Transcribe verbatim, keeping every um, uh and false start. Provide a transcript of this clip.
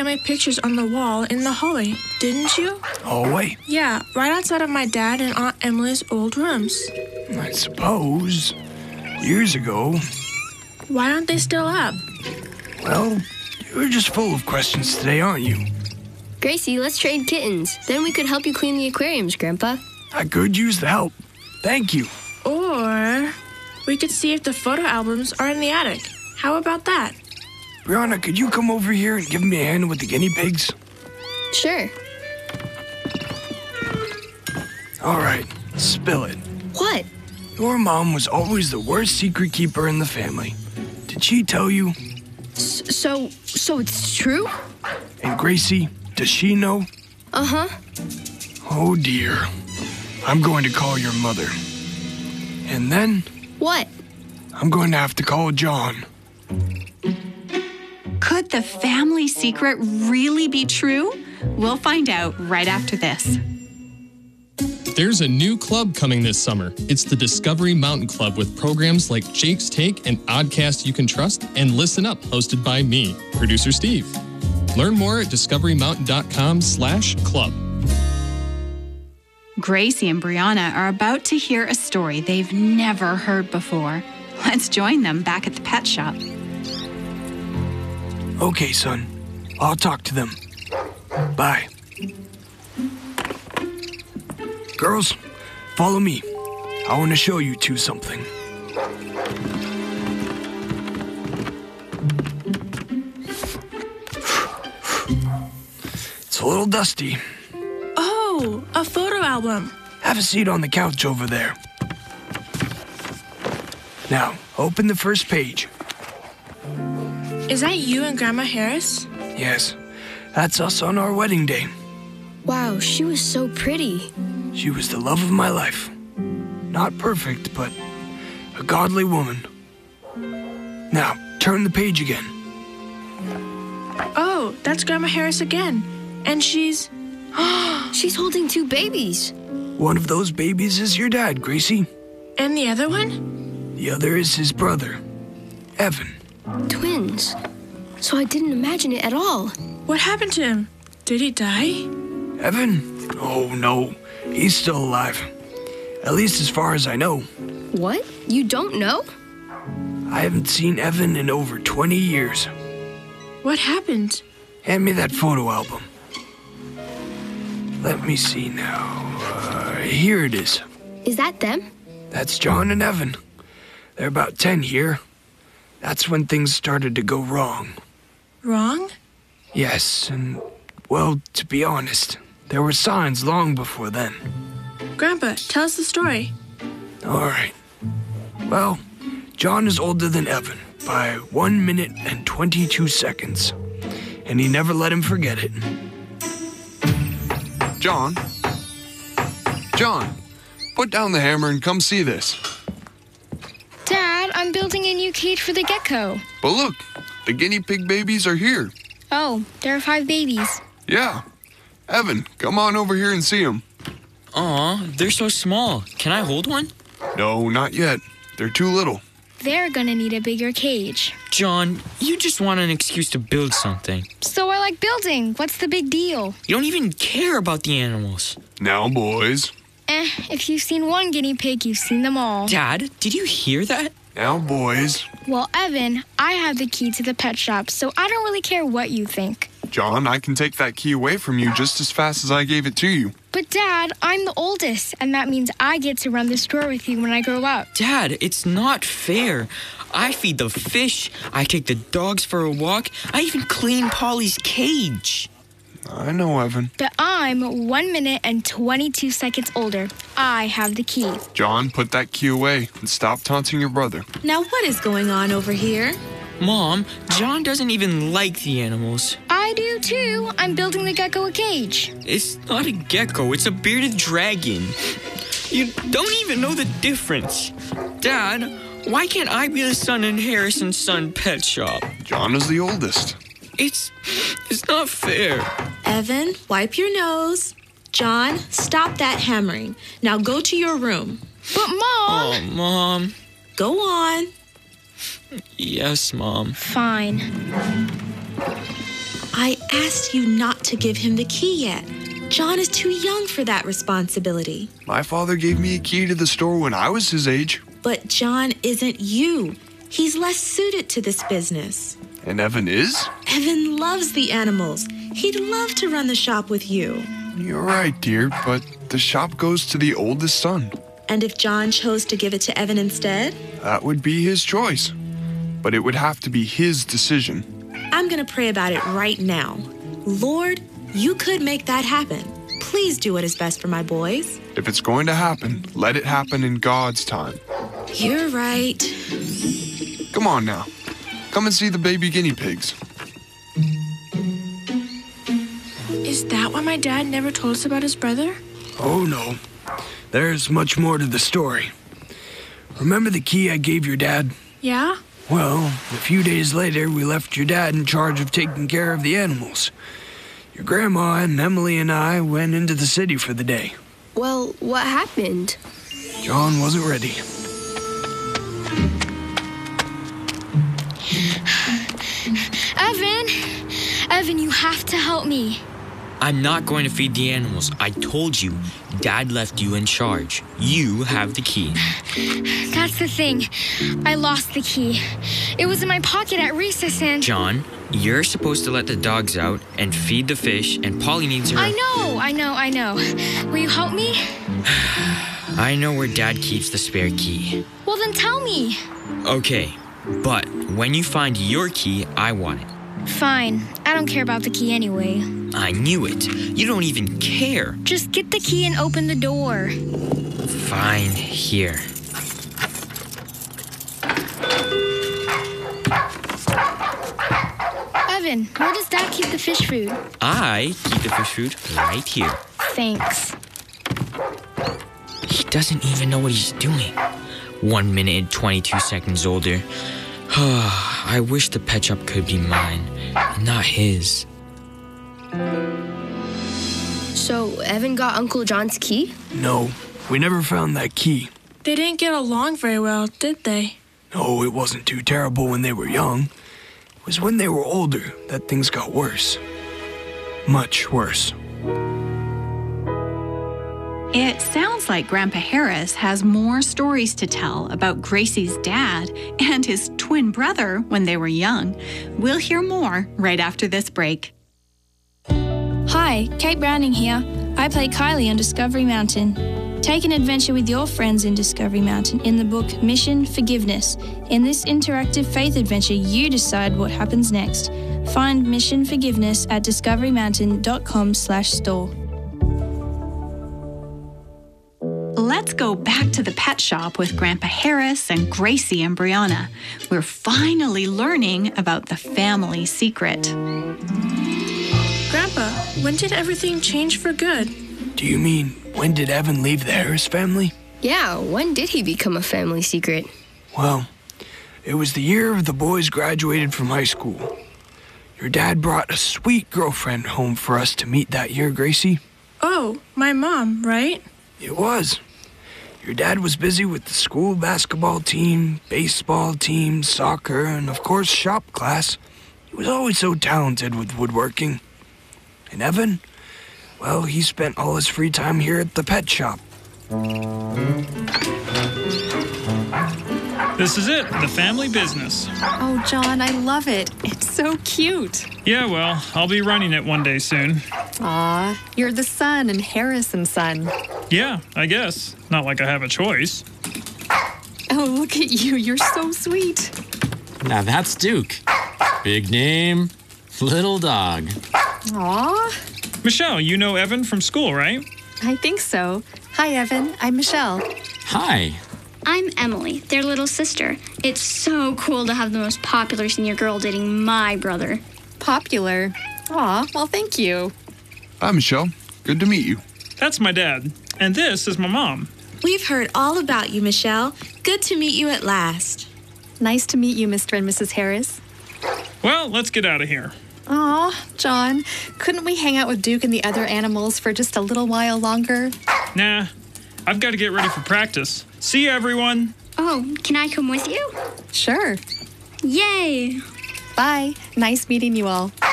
family pictures on the wall in the hallway, didn't you? Hallway? Yeah, right outside of my dad and Aunt Emily's old rooms. I suppose. Years ago. Why aren't they still up? Well, you're just full of questions today, aren't you? Gracie, let's trade kittens. Then we could help you clean the aquariums, Grandpa. I could use the help. Thank you. Or we could see if the photo albums are in the attic. How about that? Brianna, could you come over here and give me a hand with the guinea pigs? Sure. All right, spill it. What? Your mom was always the worst secret keeper in the family. Did she tell you? S- so, so it's true? And Gracie, does she know? Uh-huh. Oh, dear. I'm going to call your mother. And then? What? I'm going to have to call John. Could the family secret really be true? We'll find out right after this. There's a new club coming this summer. It's the Discovery Mountain Club with programs like Jake's Take and Oddcast You Can Trust and Listen Up, hosted by me, producer Steve. Learn more at discoverymountain.com slash club. Gracie and Brianna are about to hear a story they've never heard before. Let's join them back at the pet shop. Okay, son. I'll talk to them. Bye. Girls, follow me. I want to show you two something. It's a little dusty. Oh, a photo album. Have a seat on the couch over there. Now, open the first page. Is that you and Grandma Harris? Yes, that's us on our wedding day. Wow, she was so pretty. She was the love of my life. Not perfect, but a godly woman. Now, turn the page again. Oh, that's Grandma Harris again. And she's... She's holding two babies. One of those babies is your dad, Gracie. And the other one? The other is his brother, Evan. Twins. So I didn't imagine it at all. What happened to him? Did he die? Evan? Oh, no. He's still alive. At least as far as I know. What? You don't know? I haven't seen Evan in over twenty years. What happened? Hand me that photo album. Let me see now. Uh, here it is. Is that them? That's John and Evan. They're about ten here. That's when things started to go wrong. Wrong? Yes, and, well, to be honest, there were signs long before then. Grandpa, tell us the story. All right. Well, John is older than Evan by one minute and twenty-two seconds, and he never let him forget it. John? John, put down the hammer and come see this. Dad, I'm building a new cage for the gecko. But look, the guinea pig babies are here. Oh, there are five babies. Yeah. Evan, come on over here and see them. Aw, they're so small. Can I hold one? No, not yet. They're too little. They're gonna need a bigger cage. John, you just want an excuse to build something. So I like building. What's the big deal? You don't even care about the animals. Now, boys. Eh, if you've seen one guinea pig, you've seen them all. Dad, did you hear that? Now, boys. Well, Evan, I have the key to the pet shop, so I don't really care what you think. John, I can take that key away from you just as fast as I gave it to you. But Dad, I'm the oldest, and that means I get to run the store with you when I grow up. Dad, it's not fair. I feed the fish, I take the dogs for a walk, I even clean Polly's cage. I know, Evan. But I'm one minute and twenty-two seconds older. I have the key. John, put that key away and stop taunting your brother. Now what is going on over here? Mom, John doesn't even like the animals. I do too. I'm building the gecko a cage. It's not a gecko, it's a bearded dragon. You don't even know the difference. Dad, why can't I be the son in Harrison's Son Pet Shop? John is the oldest. It's... it's not fair. Evan, wipe your nose. John, stop that hammering. Now go to your room. But Mom... Oh, Mom. Go on. Yes, Mom. Fine. I asked you not to give him the key yet. John is too young for that responsibility. My father gave me a key to the store when I was his age. But John isn't you. He's less suited to this business. And Evan is? Evan loves the animals. He'd love to run the shop with you. You're right, dear, but the shop goes to the oldest son. And if John chose to give it to Evan instead? That would be his choice. But it would have to be his decision. I'm going to pray about it right now. Lord, you could make that happen. Please do what is best for my boys. If it's going to happen, let it happen in God's time. You're right. Come on now. Come and see the baby guinea pigs. Is that why my dad never told us about his brother? Oh, no. There's much more to the story. Remember the key I gave your dad? Yeah? Well, a few days later, we left your dad in charge of taking care of the animals. Your grandma and Emily and I went into the city for the day. Well, what happened? John wasn't ready. Evan! Evan, you have to help me. I'm not going to feed the animals. I told you, Dad left you in charge. You have the key. That's the thing. I lost the key. It was in my pocket at recess and... John, you're supposed to let the dogs out and feed the fish, and Polly needs her... I know, I know, I know. Will you help me? I know where Dad keeps the spare key. Well, then tell me. Okay, but when you find your key, I want it. Fine. I don't care about the key anyway. I knew it. You don't even care. Just get the key and open the door. Fine, here. Evan, where does Dad keep the fish food? I keep the fish food right here. Thanks. He doesn't even know what he's doing. One minute and twenty-two seconds older. I wish the pet shop could be mine, and not his. So, Evan got Uncle John's key? No, we never found that key. They didn't get along very well, did they? No, it wasn't too terrible when they were young. It was when they were older that things got worse. Much worse. It sounds like Grandpa Harris has more stories to tell about Gracie's dad and his twin brother when they were young. We'll hear more right after this break. Hi, Kate Browning here. I play Kylie on Discovery Mountain. Take an adventure with your friends in Discovery Mountain in the book Mission Forgiveness. In this interactive faith adventure, you decide what happens next. Find Mission Forgiveness at discoverymountain.com slash store. Let's go back to the pet shop with Grandpa Harris and Gracie and Brianna. We're finally learning about the family secret. Grandpa, when did everything change for good? Do you mean, when did Evan leave the Harris family? Yeah, when did he become a family secret? Well, it was the year the boys graduated from high school. Your dad brought a sweet girlfriend home for us to meet that year, Gracie. Oh, my mom, right? It was. Your dad was busy with the school basketball team, baseball team, soccer, and of course shop class. He was always so talented with woodworking. And Evan, well, he spent all his free time here at the pet shop. This is it, the family business. Oh, John, I love it. It's so cute. Yeah, well, I'll be running it one day soon. Aw, you're the son and Harrison's son. Yeah, I guess. Not like I have a choice. Oh, look at you. You're so sweet. Now that's Duke. Big name, little dog. Aw. Michelle, you know Evan from school, right? I think so. Hi, Evan. I'm Michelle. Hi. I'm Emily, their little sister. It's so cool to have the most popular senior girl dating my brother. Popular? Aw, well, thank you. Hi, Michelle. Good to meet you. That's my dad. And this is my mom. We've heard all about you, Michelle. Good to meet you at last. Nice to meet you, Mister and Missus Harris. Well, let's get out of here. Aw, John, couldn't we hang out with Duke and the other animals for just a little while longer? Nah, I've got to get ready for practice. See you, everyone. Oh, can I come with you? Sure. Yay! Bye. Nice meeting you all.